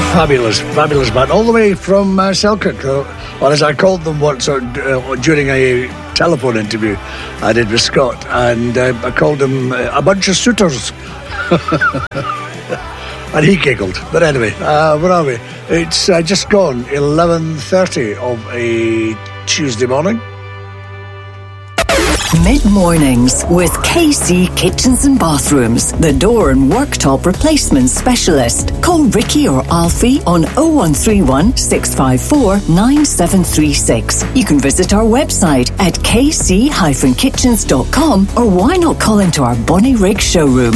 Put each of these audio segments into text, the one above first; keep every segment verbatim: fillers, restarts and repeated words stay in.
Fabulous, fabulous band, all the way from uh, Selkirk, or, or as I called them once uh, during a telephone interview I did with Scott, and uh, I called them uh, a bunch of suitors. And he giggled. But anyway, uh, where are we? It's uh, just gone eleven thirty of a Tuesday morning. Mid-mornings with K C Kitchens and Bathrooms, the door and worktop replacement specialist. Call Ricky or Alfie on oh one three one, six five four, nine seven three six. You can visit our website at k c dash kitchens dot com, or why not call into our Bonnie Rig showroom.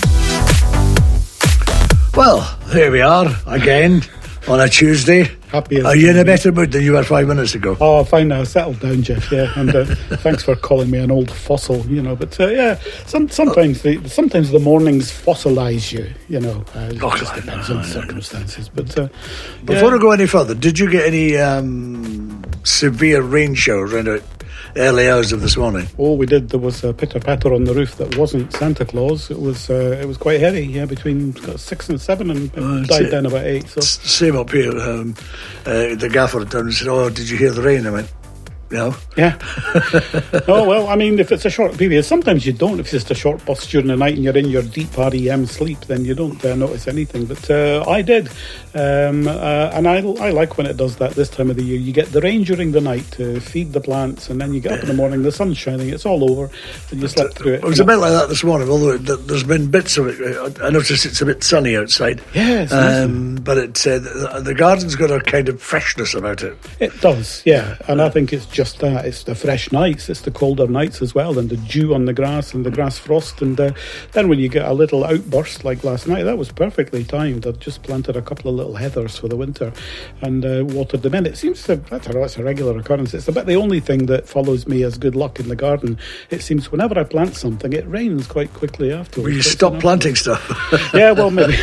Well, here we are again on a Tuesday. Happy as Are you in a better mood than you were five minutes ago? Oh, fine now. Settled down, Jeff. Yeah, and uh, thanks for calling me an old fossil. You know, but uh, yeah, some, sometimes the sometimes the mornings fossilise you. You know, uh, it oh, just depends on circumstances. But uh, before yeah. I go any further, did you get any um, severe rain showers around it? Early hours of this morning. Oh, we did. There was a pitter patter on the roof that wasn't Santa Claus. It was uh, it was quite heavy. Yeah, between six and seven, and oh, died down about eight. So same up here. Um, uh, the gaffer down and said, "Oh, did you hear the rain?" I went, "No." Yeah. Oh well, I mean, if it's a short period, sometimes you don't. If it's just a short burst during the night and you're in your deep R E M sleep, then you don't uh, notice anything. But uh, I did, um, uh, and I I like when it does that this time of the year. You get the rain during the night to feed the plants, and then you get up in the morning, the sun's shining, it's all over, and you slept through it. It was a bit like that this morning, although there's been bits of it. I noticed it's a bit sunny outside. Yeah, it's um, but it's uh, the, the garden's got a kind of freshness about it. It does, yeah, and I think it's just that. It's the fresh nights, it's the colder nights as well, and the dew on the grass and the grass frost, and uh, then when you get a little outburst like last night, that was perfectly timed. I've just planted a couple of little heathers for the winter and uh, watered them in. It seems to, that's a, that's a regular occurrence. It's about the only thing that follows me as good luck in the garden. It seems whenever I plant something, it rains quite quickly afterwards. Well, you stop planting stuff. Yeah, well, maybe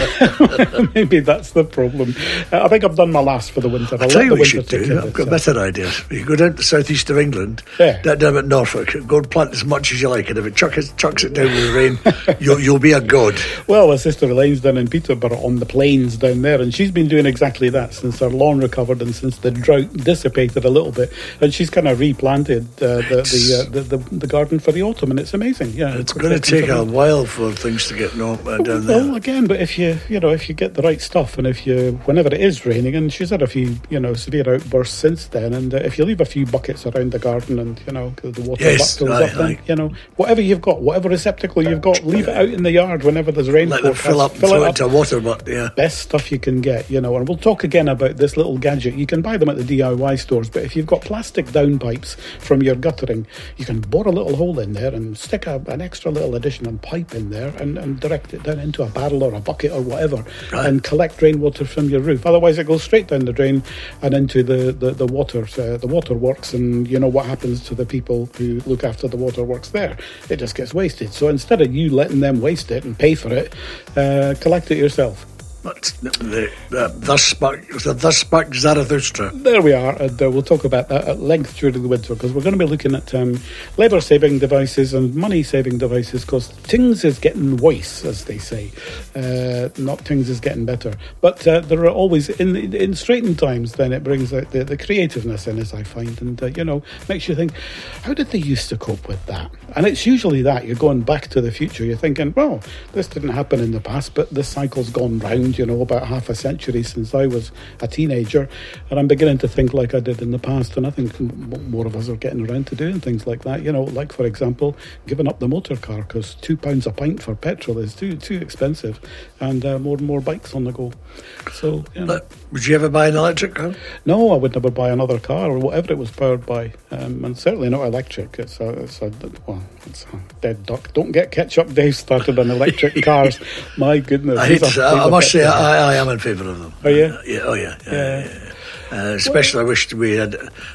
maybe that's the problem. Uh, I think I've done my last for the winter. I'll I'll tell you what you winter should do. I've got better ideas. You go down to the southeast of England, yeah. down, down at Norfolk, go and plant as much as you like, and if it chucks, chucks it down with the rain, you'll, you'll be a god. Well, my sister Elaine's down in Peterborough on the plains down there, and she's been doing exactly that since her lawn recovered and since the drought dissipated a little bit, and she's kind of replanted uh, the, the, uh, the, the the garden for the autumn, and it's amazing. Yeah, it's going to take a while for things to get no, uh, down there. Well, again, but if you you know if you get the right stuff, and if you whenever it is raining, and she's had a few you know severe outbursts since then, and uh, if you leave a few buckets around the garden, and you know the water yes, goes aye, up, then aye. you know whatever you've got, whatever receptacle you've got, leave it out in the yard whenever there's rain. Let it fill up, fill throw it it into water, but yeah, best stuff you can get, you know. And we'll talk again about this little gadget. You can buy them at the D I Y stores, but if you've got plastic downpipes from your guttering, you can bore a little hole in there and stick a, an extra little additional pipe in there and, and direct it down into a barrel or a bucket or whatever, right, and collect rainwater from your roof. Otherwise, it goes straight down the drain and into the the, the water uh, the waterworks, and you know what happens to the people who look after the waterworks there. It just gets wasted. So instead of you letting them waste it and pay for it, uh, collect it yourself. But the, the, thus spake, thus spake Zarathustra. There we are, and uh, we'll talk about that at length during the winter, because we're going to be looking at um, labour-saving devices and money-saving devices, because things is getting worse, as they say. Uh, not things is getting better. But uh, there are always, in in straitened times, then it brings out the, the creativeness in, as I find, and, uh, you know, makes you think, how did they used to cope with that? And it's usually that. You're going back to the future. You're thinking, well, this didn't happen in the past, but this cycle's gone round, you know, about half a century since I was a teenager, and I'm beginning to think like I did in the past, and I think more of us are getting around to doing things like that, you know, like, for example, giving up the motor car, because two pounds a pint for petrol is too too expensive, and uh, more and more bikes on the go. So, you know. Would you ever buy an electric car? No, I would never buy another car, or whatever it was powered by, um, and certainly not electric. It's a, it's a, well, it's a dead duck. Don't get Ketchup Dave started on electric cars. My goodness. I, hate to, I, I must say, I, I am in favour of them. Oh, yeah? Uh, yeah oh, yeah. yeah, yeah. yeah, yeah. Uh, especially, I wished we had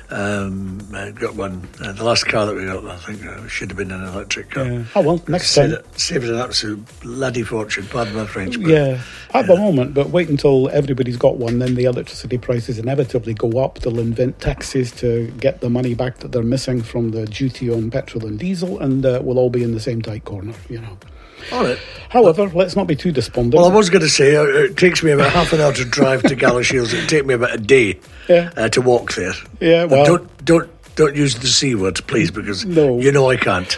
um, got one. Uh, the last car that we got, I think, uh, should have been an electric car. Yeah. Oh, well, next saved time. It, saved an absolute bloody fortune, pardon my French. But, yeah, at yeah. the moment, but wait until everybody's got one, then the electricity prices inevitably go up. They'll invent taxes to get the money back that they're missing from the duty on petrol and diesel, and uh, we'll all be in the same tight corner, you know. All right. However, let's not be too despondent. Well, I was going to say, uh, it takes me about half an hour to drive to Galashiels. It would take me about a day Yeah. uh, to walk there. Yeah, well- Uh, don't, don't, don't use the C word, please, because No. you know I can't.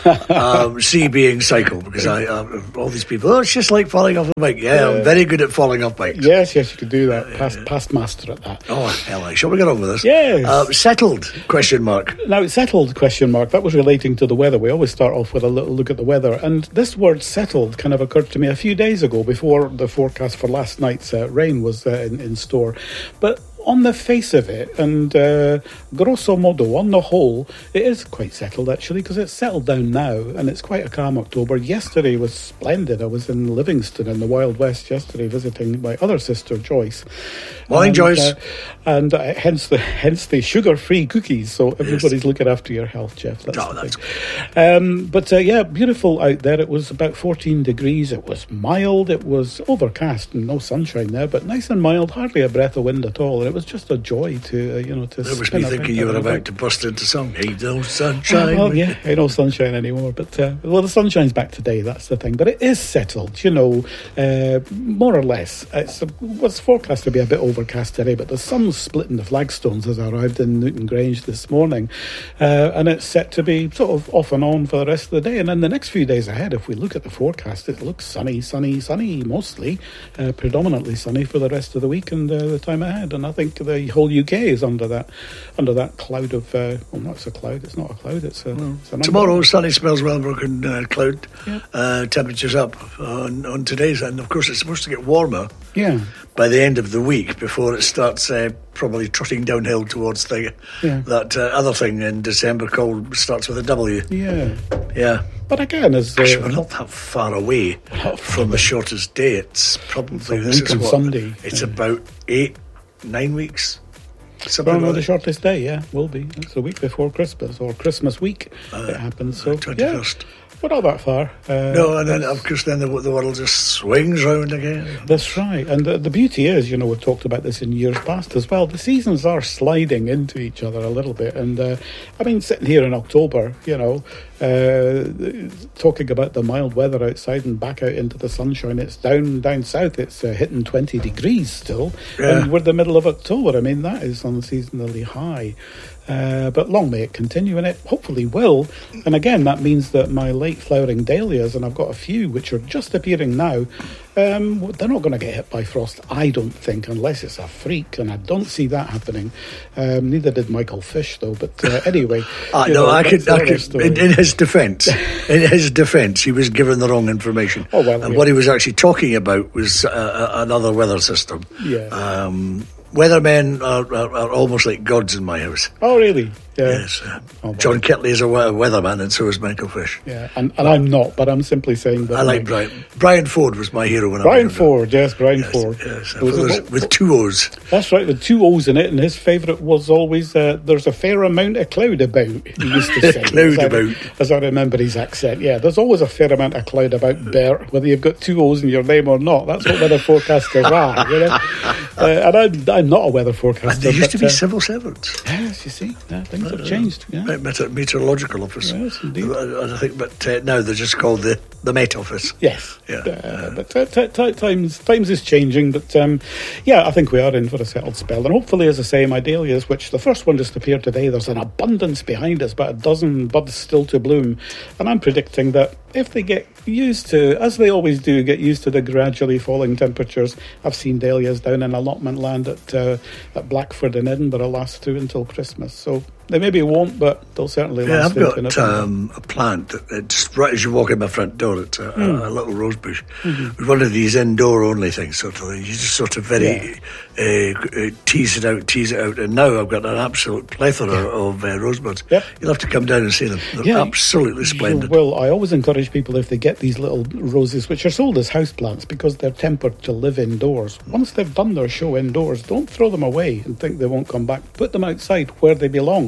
um, C being cycle, because I uh, all these people, oh, it's just like falling off a bike. Yeah, I'm very good at falling off bikes. Yes, yes, you could do that. Past, past master at that. Oh, hell, I shall we get on with this? Yes. Uh, settled, question mark. Now, it's settled, question mark. That was relating to the weather. We always start off with a little look at the weather. And this word settled kind of occurred to me a few days ago before the forecast for last night's uh, rain was uh, in, in store. But on the face of it, and uh, grosso modo, on the whole, it is quite settled actually, because it's settled down now, and it's quite a calm October. Yesterday was splendid. I was in Livingston in the Wild West yesterday visiting my other sister Joyce. Morning, and, Joyce. Uh, and uh, hence the hence the sugar-free cookies. So everybody's looking after your health, Jeff. That's Oh, the that's thing. Um, but uh, yeah, beautiful out there. It was about fourteen degrees. It was mild. It was overcast and no sunshine there, but nice and mild. Hardly a breath of wind at all. And it was just a joy to uh, you know to. That was spin me about thinking you were and about to burst into song. Ain't no sunshine. well, yeah, ain't no sunshine anymore. But uh, well, the sunshine's back today. That's the thing. But it is settled, you know, uh, more or less. It's uh, was forecast to be a bit overcast today, but the sun's splitting the flagstones as I arrived in Newton Grange this morning, uh, and it's set to be sort of off and on for the rest of the day. And then the next few days ahead, if we look at the forecast, it looks sunny, sunny, sunny, mostly, uh, predominantly sunny for the rest of the week and uh, the time ahead. And I think the whole U K is under that under that cloud of uh, well, not it's a cloud. It's not a cloud. It's a, it's an Tomorrow, umbrella. sunny spells, well broken uh, cloud. Yeah. Uh, temperatures up on, on today's, and of course it's supposed to get warmer Yeah. by the end of the week before it starts uh, probably trotting downhill towards the Yeah. that uh, other thing in December called starts with a W. Yeah. Yeah. But again, as Gosh, we're uh, not that far away from the shortest day. It's probably a this week is on what Sunday, it's yeah. about eight, nine weeks. Something Probably like the that. shortest day, yeah, will be. It's the week before Christmas, or Christmas week it happens. So, yeah, twenty-first. we're not that far. Uh, No, and then of course then the, the world just swings round again. That's right. And the, the beauty is, you know, we've talked about this in years past as well, the seasons are sliding into each other a little bit. And, uh, I mean, sitting here in October, you know, uh, talking about the mild weather outside and back out into the sunshine, it's down down south, it's uh, hitting twenty degrees still. Yeah. And we're the middle of October. I mean, that is unseasonably high. Uh, but long may it continue, and it hopefully will. And again, that means that my late flowering dahlias, and I've got a few which are just appearing now, um, they're not going to get hit by frost, I don't think, unless it's a freak, and I don't see that happening. Um, neither did Michael Fish, though. But uh, anyway, Ah, you no, know, I that's could. I another could story. in, in his defence, in his defence, he was given the wrong information. Oh, well, and yeah. what he was actually talking about was uh, another weather system. Yeah. Um, weathermen are, are, are almost like gods in my house. Oh, really? Yeah. Yes. Uh, Oh, well. John Kitley is a we- weatherman, and so is Michael Fish. Yeah, and, and I'm not, but I'm simply saying that. I like Brian. Brian Ford was my hero when I Brian was younger. Ford, yes, Brian Yes, Ford. yes, Was it- with, with two O's. That's right, with two O's in it, and his favourite was always uh, "There's a fair amount of cloud about." He used to say, Cloud as I- about. as I remember his accent. Yeah, there's always a fair amount of cloud about, Bert, whether you've got two O's in your name or not. That's what weather forecasters are, you know. Uh, and I'm, I'm not a weather forecaster. And they used but, to be uh, civil servants. yes, you see, yeah, things have changed. Yeah. Right, meteor- meteorological office. Yes, indeed. I, I think, but uh, now they're just called the the Met Office. Yes, Yeah. uh, but uh, t- t- times times is changing. But um, yeah, I think we are in for a settled spell, and hopefully, as I say, my dahlias, which the first one just appeared today, there's an abundance behind us, about a dozen buds still to bloom, and I'm predicting that if they get used to, as they always do, get used to the gradually falling temperatures. I've seen dahlias down in allotment land at uh, at Blackford in Edinburgh last through until Christmas, so they maybe won't, but they'll certainly Yeah, last I've into got November. um, a plant that uh, just right as you walk in my front door. It's a, Hmm. a, a little rose bush Mm-hmm. with one of these indoor only things. Sort of, you just sort of very uh, uh, tease it out, tease it out, and now I've got an absolute plethora of uh, rosebuds. Yep. You'll have to come down and see them. They're Yeah, absolutely splendid. You will. I always encourage people, if they get these little roses, which are sold as houseplants because they're tempered to live indoors, once they've done their show indoors, don't throw them away and think they won't come back. Put them outside where they belong.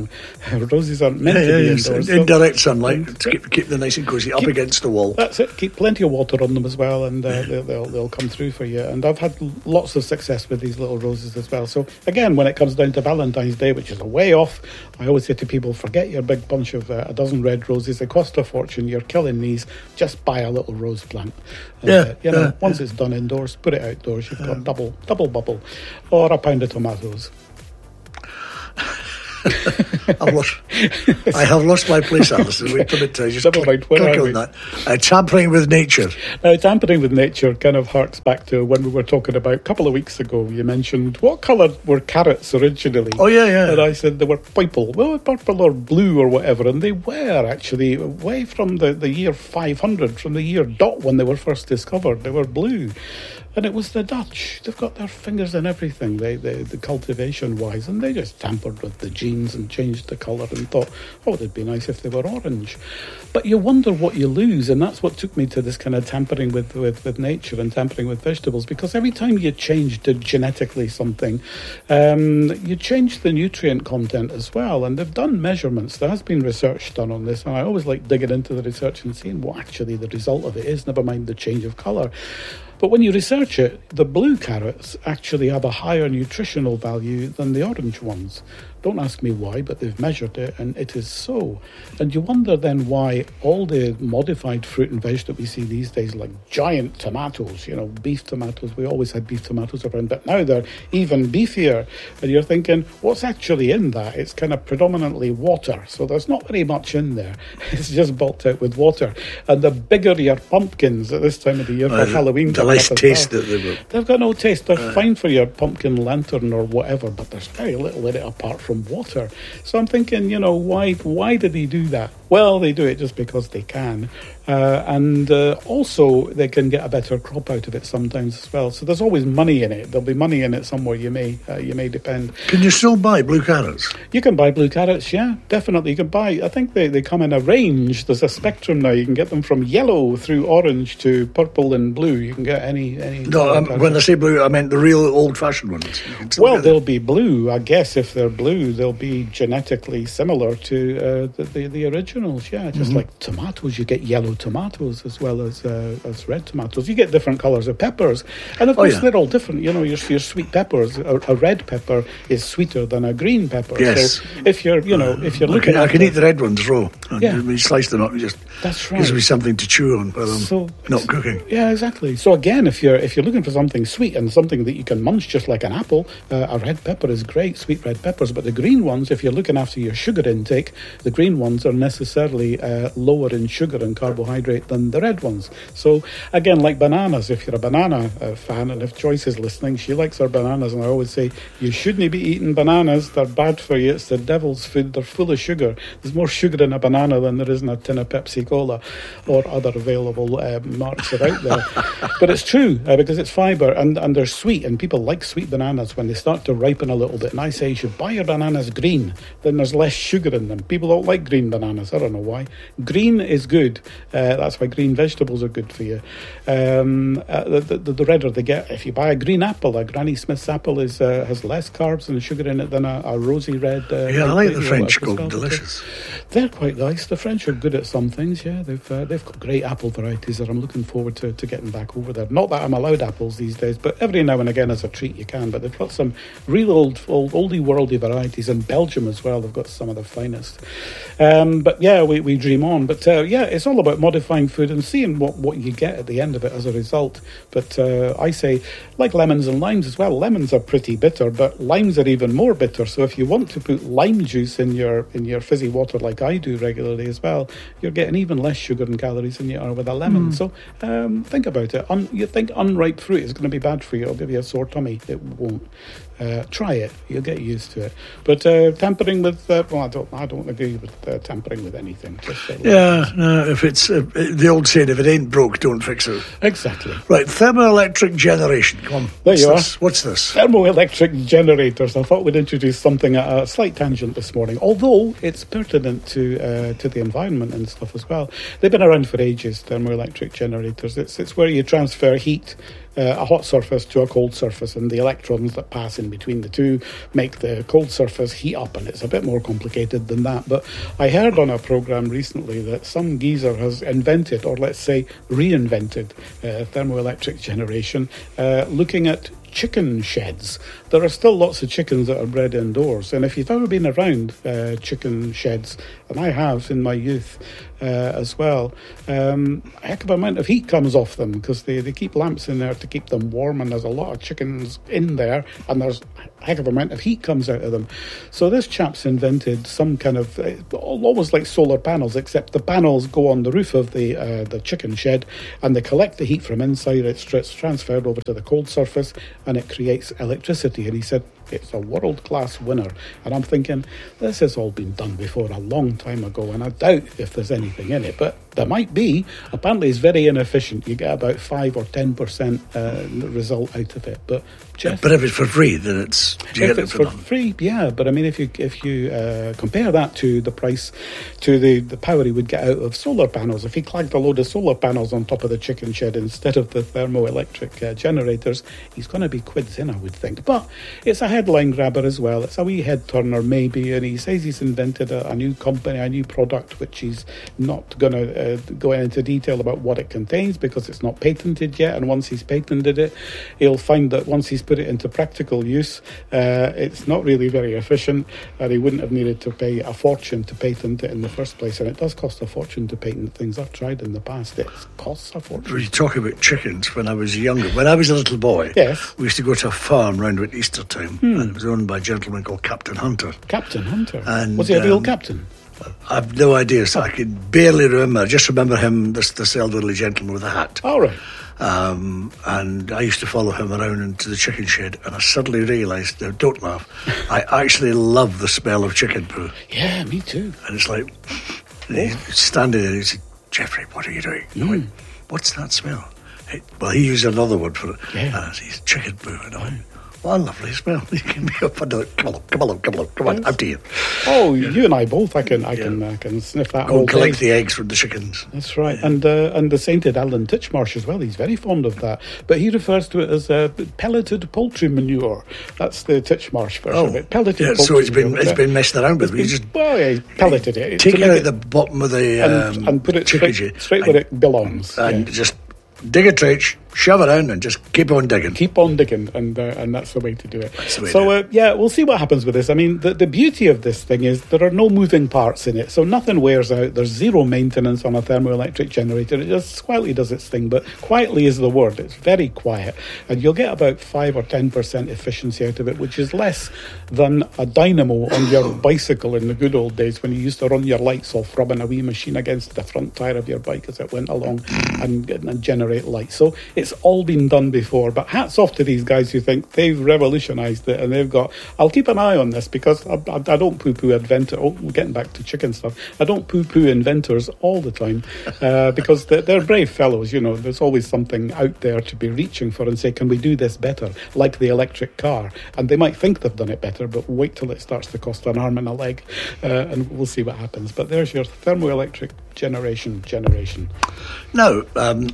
wrong. Roses aren't meant yeah, to be yeah, indoors. In, indirect so, sunlight to keep, keep them nice and cosy, up keep, against the wall. That's it. Keep plenty of water on them as well, and uh, they'll, they'll they'll come through for you. And I've had lots of success with these little roses as well. So again, when it comes down to Valentine's Day, which is a way off, I always say to people, forget your big bunch of uh, a dozen red roses. They cost a fortune. You're killing these. Just buy a little rose plant. And, yeah, uh, you know, yeah, once yeah. it's done indoors, put it outdoors. You've got double double bubble, or a pound of tomatoes. I've lost, I have lost my place, Alison. Wait a minute, I just Never mind, where click are on we? that. Uh, tampering with nature. Now, tampering with nature kind of harks back to when we were talking about a couple of weeks ago. You mentioned what colour were carrots originally? Oh, yeah, yeah. And I said they were purple, well, purple or blue or whatever, and they were actually way from the, the year five hundred, from the year dot when they were first discovered. They were blue. And it was the Dutch. They've got their fingers in everything, they, they, the cultivation-wise, and they just tampered with the genes and changed the colour and thought, oh, it'd be nice if they were orange. But you wonder what you lose, and that's what took me to this kind of tampering with, with, with nature and tampering with vegetables, because every time you change to genetically something, um, you change the nutrient content as well. And they've done measurements. There has been research done on this, and I always like digging into the research and seeing what actually the result of it is, never mind the change of colour. But when you research it, the blue carrots actually have a higher nutritional value than the orange ones. Don't ask me why, but they've measured it, and it is so. And you wonder then why all the modified fruit and veg that we see these days, like giant tomatoes, you know, beef tomatoes, we always had beef tomatoes around, but now they're even beefier. And you're thinking, what's actually in that? It's kind of predominantly water, so there's not very much in there. It's just bulked out with water. And the bigger your pumpkins at this time of the year for Uh, Halloween, the less up as taste well. that they will. They've got no taste. They're fine for your pumpkin lantern or whatever, but there's very little in it apart from water. So I'm thinking, you know, why why did he do that? Well, they do it just because they can. Uh, and uh, also, they can get a better crop out of it sometimes as well. So there's always money in it. There'll be money in it somewhere. You may uh, you may depend. Can you still buy blue carrots? You can buy blue carrots, yeah, definitely. You can buy, I think they, they come in a range. There's a spectrum now. You can get them from yellow through orange to purple and blue. You can get any... any No, um, when I say blue, I meant the real old-fashioned ones. You can still Well, get them. they'll be blue. I guess if they're blue, they'll be genetically similar to uh, the, the the originals. Yeah, just Mm-hmm. like tomatoes, you get yellow tomatoes as well as uh, as red tomatoes. You get different colours of peppers, and of Oh, course yeah. they're all different. You know, your your sweet peppers. A, a red pepper is sweeter than a green pepper. Yes. So if you're, you know, if you're I looking can, at I can the- eat the red ones raw. And Yeah. when you slice them up, it just That's right. gives me something to chew on while I'm So not cooking. Yeah, exactly. So again, if you're if you're looking for something sweet and something that you can munch just like an apple, uh, a red pepper is great, sweet red peppers. But the green ones, if you're looking after your sugar intake, the green ones are necessarily uh, lower in sugar and carbohydrate than the red ones. So again, like bananas, if you're a banana uh, fan, and if Joyce is listening, she likes her bananas, and I always say you shouldn't be eating bananas. They're bad for you. It's the devil's food. They're full of sugar. There's more sugar in a banana than there is in a tin of Pepsi Cola or other available uh, marks are out there. But it's true uh, because it's fibre and, and they're sweet, and people like sweet bananas when they start to ripen a little bit. And I say you should buy your bananas green, then there's less sugar in them. People don't like green bananas. I don't know why. Green is good. Uh, that's why green vegetables are good for you. Um, uh, the, the, the redder they get. If you buy a green apple, a Granny Smith's apple is uh, has less carbs and sugar in it than a, a rosy red. Uh, Yeah, I white like lady the or French whatever it's called called. delicious. They're quite nice. The French are good at some things, yeah. They've uh, they've got great apple varieties that I'm looking forward to, to getting back over there. Not that I'm allowed apples these days, but every now and again as a treat you can. But they've got some real old, old oldie worldy varieties. In Belgium as well, they've got some of the finest. Um, but yeah, we, we dream on. But uh, yeah, it's all about modifying food and seeing what, what you get at the end of it as a result. But uh, I say, like lemons and limes as well, lemons are pretty bitter, but limes are even more bitter. So if you want to put lime juice in your in your fizzy water like I do regularly as well, you're getting even less sugar and calories than you are with a lemon. Mm. So um, think about it. Un- you think unripe fruit is going to be bad for you, it'll give you a sore tummy. It won't. Uh, try it, you'll get used to it. But uh, tampering with, uh, well, I don't, I don't agree with uh, tampering with anything. Just, uh, Yeah, no, if it's uh, the old saying, if it ain't broke, don't fix it. Exactly. Right, thermoelectric generation. Come on. There What's you this? are. What's this? Thermoelectric generators. I thought we'd introduce something at a slight tangent this morning, although it's pertinent to uh, to the environment and stuff as well. They've been around for ages, thermoelectric generators. It's it's where you transfer heat uh, a hot surface to a cold surface, and the electrons that pass in between the two make the cold surface heat up, and it's a bit more complicated than that. But I heard on a program recently that some geezer has invented, or let's say reinvented, uh, thermoelectric generation, uh, looking at chicken sheds. There are still lots of chickens that are bred indoors, and if you've ever been around uh, chicken sheds, and I have in my youth uh, as well, um, a heck of an amount of heat comes off them because they, they keep lamps in there to keep them warm, and there's a lot of chickens in there, and there's a heck of an amount of heat comes out of them. So this chap's invented some kind of, uh, almost like solar panels, except the panels go on the roof of the uh, the chicken shed, and they collect the heat from inside. It's, it's transferred over to the cold surface, and it creates electricity. And he said it's a world-class winner. And I'm thinking, this has all been done before a long time ago, and I doubt if there's anything in it, but there might be. Apparently it's very inefficient. You get about five or ten percent uh, result out of it. But Jeff, but if it's for free, then it's do you if get it's it for, for free, yeah. But I mean, if you if you uh, compare that to the price, to the, the power he would get out of solar panels, if he clagged a load of solar panels on top of the chicken shed instead of the thermoelectric uh, generators, he's going to be quids in, I would think. But it's a headline grabber as well. It's a wee head turner maybe, and he says he's invented a, a new company, a new product, which he's not going to uh, go into detail about what it contains because it's not patented yet. And once he's patented it, he'll find that once he's put it into practical use, uh, it's not really very efficient, and he wouldn't have needed to pay a fortune to patent it in the first place. And it does cost a fortune to patent things. I've tried in the past. It costs a fortune. Were you talking about chickens? When I was younger, when I was a little boy, yes, we used to go to a farm round about Easter time, hmm. and it was owned by a gentleman called Captain Hunter. Captain Hunter? And, was he a real um, captain? I've no idea. So I can barely remember. I just remember him, this this elderly gentleman with a hat. All right. Um, and I used to follow him around into the chicken shed, and I suddenly realised, now don't laugh, I actually love the smell of chicken poo. Yeah, me too. And it's like, and he's standing there and he said, Jeffrey, what are you doing? Mm. I went, what's that smell? Hey, well, he used another word for it. Yeah. Uh, he's chicken poo. And I went, what a lovely smell. You can be up and down. Come on, come on, come on, come on, Yes. out to you. Oh, you and I both. I can, I Yeah. can, I can sniff that. Go all and collect day. the eggs from the chickens. That's right, and uh, and the sainted Alan Titchmarsh as well. He's very fond of that, but he refers to it as uh, pelleted poultry manure. That's the Titchmarsh version Oh, of it. Pelleted yeah, poultry so it's been manure. it's been messed around with. It's You been- just well, yeah, he pelleted it. take to it make out the bottom of the um, and, and put it chicken straight, shed straight and, where it belongs. and yeah. just dig a trench, shove it in, and just keep on digging. Keep on digging, and uh, and that's the way to do it. That's the way so to uh, yeah, we'll see what happens with this. I mean, the, the beauty of this thing is there are no moving parts in it, so nothing wears out. There's zero maintenance on a thermoelectric generator. It just quietly does its thing, but quietly is the word. It's very quiet, and you'll get about five or ten percent efficiency out of it, which is less than a dynamo on your bicycle in the good old days when you used to run your lights off, rubbing a wee machine against the front tire of your bike as it went along and, and generate light. So it's all been done before, but hats off to these guys who think they've revolutionised it, and they've got, I'll keep an eye on this because I, I, I don't poo-poo inventors. Oh, getting back to chicken stuff, I don't poo-poo inventors all the time uh, because they're, they're brave fellows, you know. There's always something out there to be reaching for and say, can we do this better, like the electric car? And they might think they've done it better, but wait till it starts to cost an arm and a leg, uh, and we'll see what happens. But there's your thermoelectric generation generation. Now, um,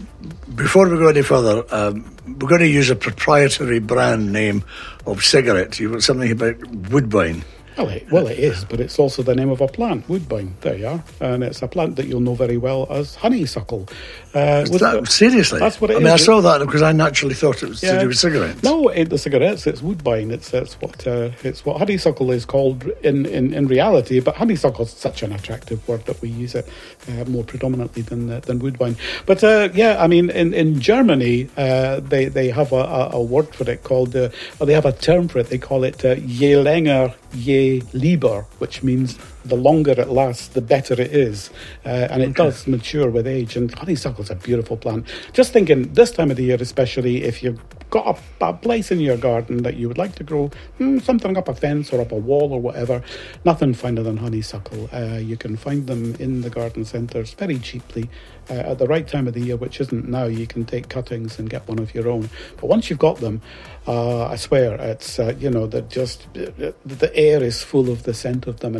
before we go any further, um, we're going to use a proprietary brand name of cigarettes. You've got something about Woodbine. Well it, well, it is, but it's also the name of a plant, Woodbine. There you are. And it's a plant that you'll know very well as honeysuckle. Uh, Is that, seriously? That's what it I is. mean, I saw that because I naturally thought it was to do with cigarettes. No, it ain't the cigarettes. It's Woodbine. It's it's what uh, it's what honeysuckle is called in, in, in reality. But honeysuckle is such an attractive word that we use it uh, more predominantly than uh, than Woodbine. But uh, yeah, I mean, in in Germany, uh, they they have a, a, a word for it called, uh, or they have a term for it. They call it uh, je länger, je lieber, which means the longer it lasts, the better it is. Uh, and it okay. does mature with age. And honeysuckle's a beautiful plant. Just thinking, this time of the year especially, if you've got a, a place in your garden that you would like to grow hmm, something up a fence or up a wall or whatever, nothing finer than honeysuckle. Uh, you can find them in the garden centres very cheaply. Uh, at the right time of the year, which isn't now, you can take cuttings and get one of your own. But once you've got them, uh, I swear, it's, uh, you know, that just, uh, the air is full of the scent of them. And if you get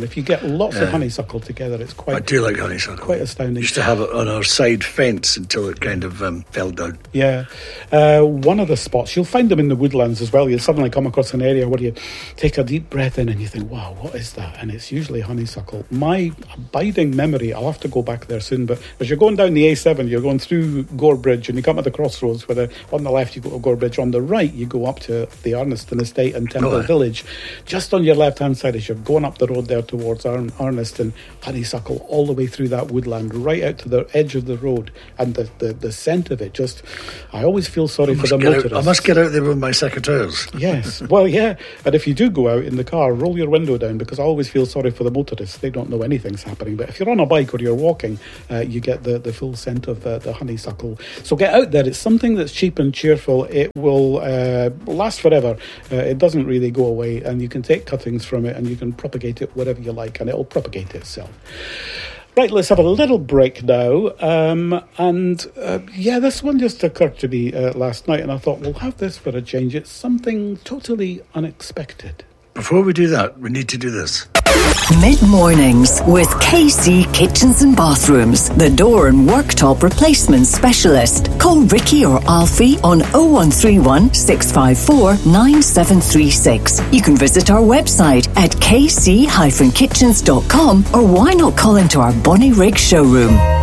lots yeah. of honeysuckle together. It's quite. I do like honeysuckle. Quite astounding. Used to have it on our side fence until it kind of um, fell down. Yeah. Uh, one of the spots, you'll find them in the woodlands as well. You'll suddenly come across an area where you take a deep breath in and you think, wow, what is that? And it's usually honeysuckle. My abiding memory, I'll have to go back there soon, but as you're going down the A seven, you're going through Gore Bridge and you come at the crossroads where the, on the left you go to Gore Bridge, on the right you go up to the Arniston Estate and Temple oh, Village. Just on your left-hand side as you're going up the road there towards Ar- Arniston, honeysuckle all the way through that woodland, right out to the edge of the road. And the, the, the scent of it just, I always feel sorry for the motorists. Out, I must get out there with my secateurs. Yes, well, yeah. And if you do go out in the car, roll your window down, because I always feel sorry for the motorists. They don't know anything's happening. But if you're on a bike or you're walking, uh, you get the, the full scent of uh, the honeysuckle. So get out there. It's something that's cheap and cheerful. It will uh, last forever. Uh, it doesn't really go away, and you can take cuttings from it and you can propagate it wherever you like, and it'll propagate itself. Right, let's have a little break now. Um, and uh, yeah, this one just occurred to me uh, last night, and I thought we'll have this for a change. It's something totally unexpected. Before we do that, we need to do this. Mid-mornings with K C Kitchens and Bathrooms, the door and worktop replacement specialist. Call Ricky or Alfie on oh one three one, six five four, nine seven three six. You can visit our website at k c dash kitchens dot com, or why not call into our Bonnie Rig showroom.